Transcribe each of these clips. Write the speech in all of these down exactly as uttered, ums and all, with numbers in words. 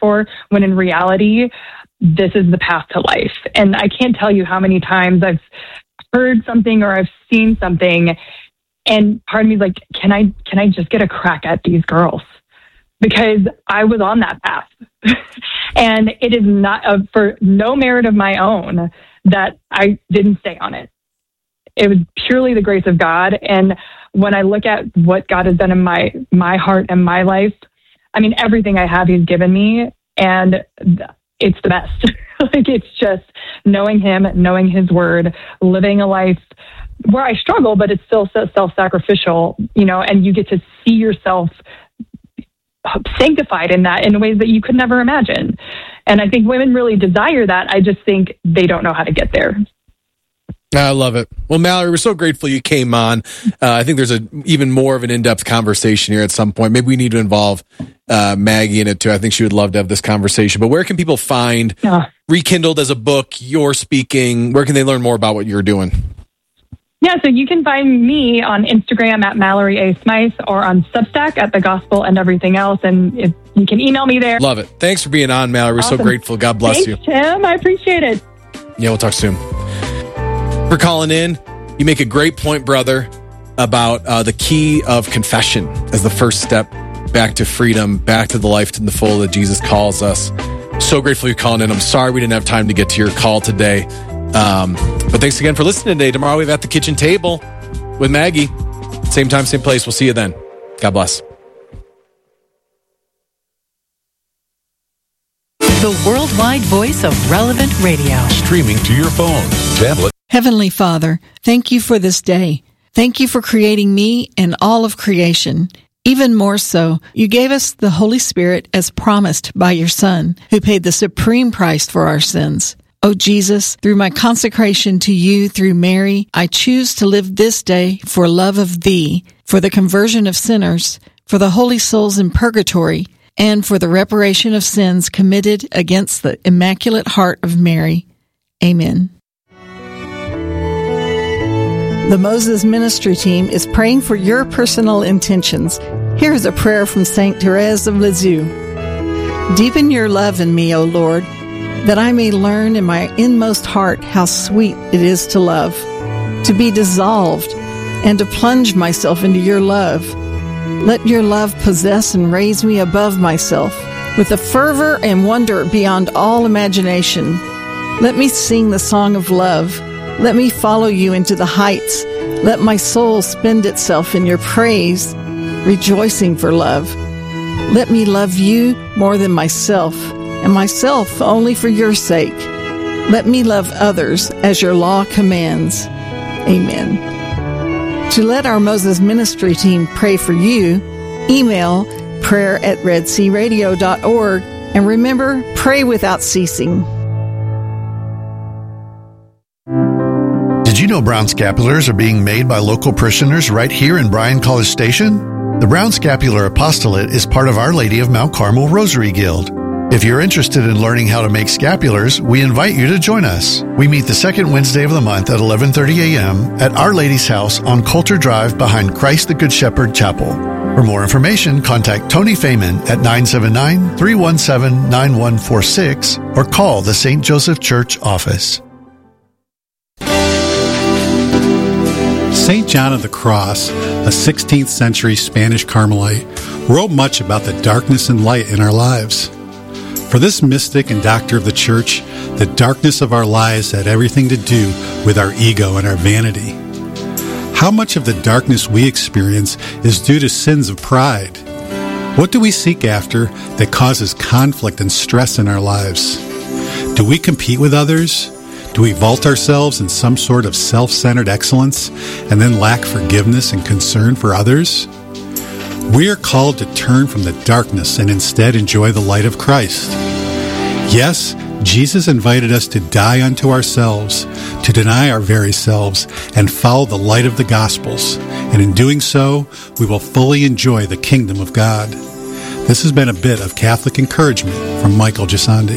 for, when in reality, this is the path to life. And I can't tell you how many times I've heard something or I've seen something, and part of me is like, can I, can I just get a crack at these girls? Because I was on that path. And it is not uh, for no merit of my own that I didn't stay on it. It was purely the grace of God. And when I look at what God has done in my, my heart and my life, I mean, everything I have, He's given me, and it's the best. Like, it's just knowing Him, knowing His word, living a life where I struggle, but it's still so self-sacrificial, you know, and you get to see yourself sanctified in that in ways that you could never imagine. And I think women really desire that. I just think they don't know how to get there. I love it. Well, Mallory, we're so grateful you came on. Uh, I think there's a even more of an in-depth conversation here at some point. Maybe we need to involve uh, Maggie in it too. I think she would love to have this conversation. But where can people find yeah. Rekindled as a book, your speaking? Where can they learn more about what you're doing? Yeah, so you can find me on Instagram at Mallory A. Smythe, or on Substack at The Gospel and Everything Else. And if you can email me there. Love it. Thanks for being on, Mallory. We're awesome. So grateful. God bless Thanks, you. Tim. I appreciate it. Yeah, we'll talk soon. For calling in, you make a great point, brother, about uh, the key of confession as the first step back to freedom, back to the life in the full that Jesus calls us. So grateful you're calling in. I'm sorry we didn't have time to get to your call today. Um, but thanks again for listening today. Tomorrow we have At the Kitchen Table with Maggie. Same time, same place. We'll see you then. God bless. The worldwide voice of Relevant Radio. Streaming to your phone, tablet. Heavenly Father, thank you for this day. Thank you for creating me and all of creation. Even more so, you gave us the Holy Spirit as promised by your Son, who paid the supreme price for our sins. Oh Jesus, through my consecration to you through Mary, I choose to live this day for love of thee, for the conversion of sinners, for the holy souls in purgatory, and for the reparation of sins committed against the Immaculate Heart of Mary. Amen. The Moses Ministry Team is praying for your personal intentions. Here's a prayer from Saint Therese of Lisieux. Deepen your love in me, O Lord, that I may learn in my inmost heart how sweet it is to love, to be dissolved, and to plunge myself into your love. Let your love possess and raise me above myself, with a fervor and wonder beyond all imagination. Let me sing the song of love. Let me follow you into the heights. Let my soul spend itself in your praise, rejoicing for love. Let me love you more than myself, and myself only for your sake. Let me love others as your law commands. Amen. To let our Moses Ministry Team pray for you, email prayer at red sea radio dot org, and remember, pray without ceasing. Did you know Brown Scapulars are being made by local parishioners right here in Bryan College Station? The Brown Scapular Apostolate is part of Our Lady of Mount Carmel Rosary Guild. If you're interested in learning how to make scapulars, we invite you to join us. We meet the second Wednesday of the month at eleven thirty a.m. at Our Lady's house on Coulter Drive behind Christ the Good Shepherd Chapel. For more information, contact Tony Feynman at nine seven nine, three one seven, nine one four six or call the Saint Joseph Church office. Saint John of the Cross, a sixteenth century Spanish Carmelite, wrote much about the darkness and light in our lives. For this mystic and doctor of the Church, the darkness of our lives had everything to do with our ego and our vanity. How much of the darkness we experience is due to sins of pride? What do we seek after that causes conflict and stress in our lives? Do we compete with others? Do we vault ourselves in some sort of self-centered excellence and then lack forgiveness and concern for others? We are called to turn from the darkness and instead enjoy the light of Christ. Yes, Jesus invited us to die unto ourselves, to deny our very selves, and follow the light of the Gospels. And in doing so, we will fully enjoy the kingdom of God. This has been a bit of Catholic encouragement from Michael Gisandi.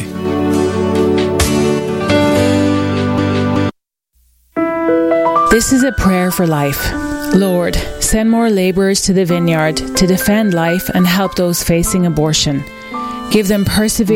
This is a prayer for life. Lord, send more laborers to the vineyard to defend life and help those facing abortion. Give them perseverance